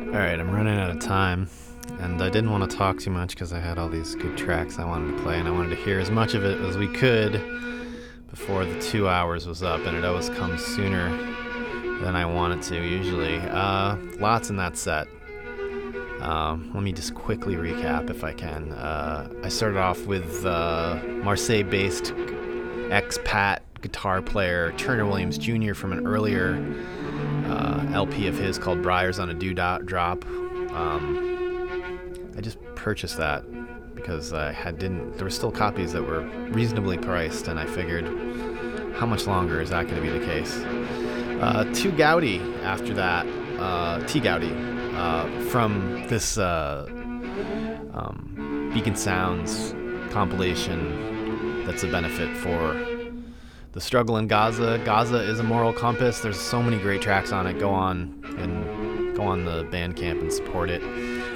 Alright, I'm running out of time, and I didn't want to talk too much because I had all these good tracks I wanted to play, and I wanted to hear as much of it as we could before the 2 hours was up, and it always comes sooner than I want it to, usually. Lots in that set. Let me just quickly recap if I can. I started off with Marseille-based expat guitar player Turner Williams Jr. from an earlier LP of his called Briars on a Dewdrop. I just purchased that because there were still copies that were reasonably priced, and I figured, how much longer is that going to be the case? T. Gowdy after that. T. Gowdy from this Beacon Sounds compilation that's a benefit for the struggle in Gaza. Gaza is a moral compass. There's so many great tracks on it. Go on the Bandcamp and support it.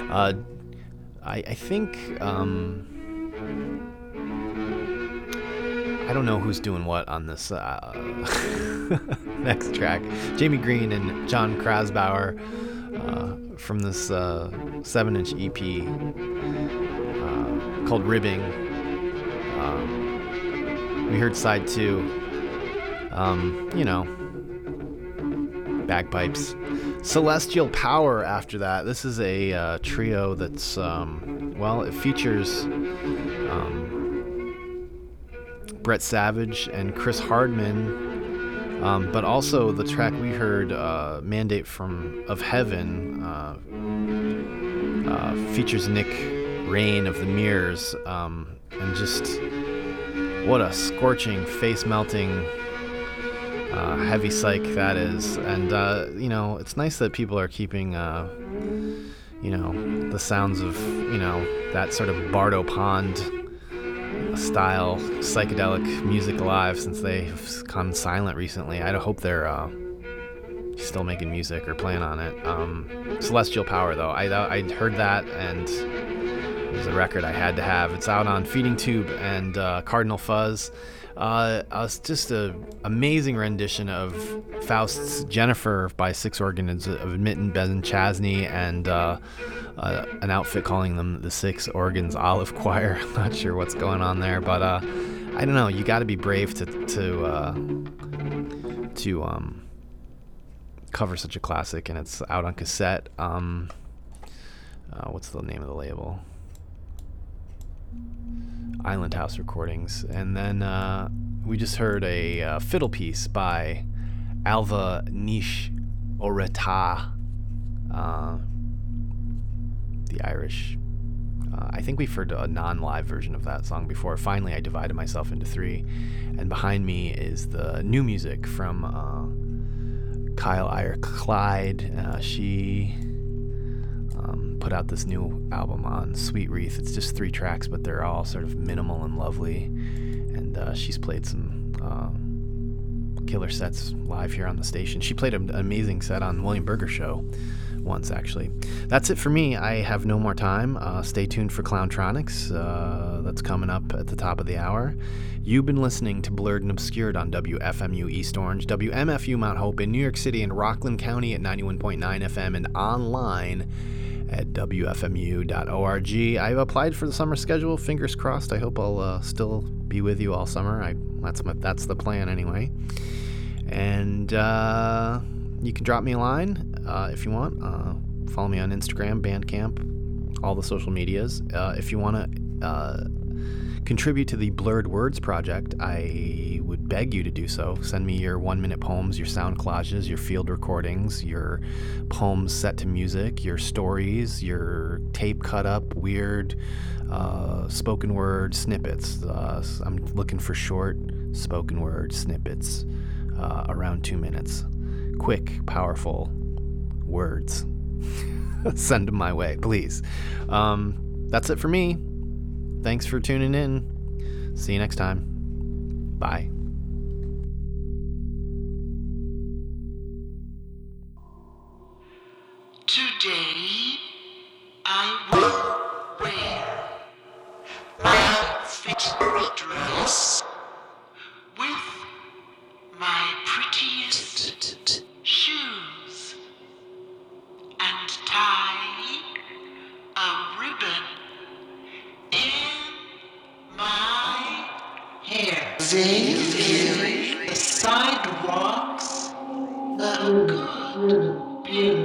I think I don't know who's doing what on this next track. Jamie Green and John Krasbauer from this 7-inch EP called Ribbing. We heard side 2. Bagpipes. Celestial Power after that. This is a trio that's, it features Brett Savage and Chris Hardman, but also the track we heard, Mandate of Heaven, features Nick Rain of the Mirrors, and just what a scorching, face-melting, heavy psych that is. And it's nice that people are keeping the sounds of that sort of Bardo Pond style psychedelic music alive, since they've gone silent recently. I hope they're still making music or playing on it. Celestial Power, though, I heard that, and it was a record I had to have. It's out on Feeding Tube and Cardinal Fuzz. It's just an amazing rendition of Faust's Jennifer by Six Organs of Mitten, Ben Chasney, and an outfit calling them the Six Organs Olive Choir. I'm not sure what's going on there, but I don't know. You got to be brave to cover such a classic, and it's out on cassette. What's the name of the label? Island House Recordings. And then we just heard a fiddle piece by Alva Nish Oreta, the Irish. I think we've heard a non-live version of that song before. Finally, I divided myself into 3. And behind me is the new music from Kyle Iyer Clyde. She put out this new album on Sweet Wreath. It's just 3 tracks, but they're all sort of minimal and lovely. And she's played some killer sets live here on the station. She played an amazing set on William Berger Show once, actually. That's it for me. I have no more time. Stay tuned for Clowntronics. That's coming up at the top of the hour. You've been listening to Blurred and Obscured on WFMU East Orange, WMFU Mount Hope in New York City and Rockland County at 91.9 FM and online at WFMU.org. I've applied for the summer schedule. Fingers crossed. I hope I'll still be with you all summer. That's the plan anyway. And you can drop me a line if you want. Follow me on Instagram, Bandcamp, all the social medias. If you want to contribute to the Blurred Words project, I would beg you to do so. Send me your 1-minute poems, your sound collages, your field recordings, your poems set to music, your stories, your tape cut up, weird spoken word snippets. I'm looking for short spoken word snippets, around 2 minutes. Quick, powerful words. Send them my way, please. That's it for me. Thanks for tuning in. See you next time. Bye. Today I will wear my favorite dress with my prettiest shoes and tie. They feel the sidewalks are good,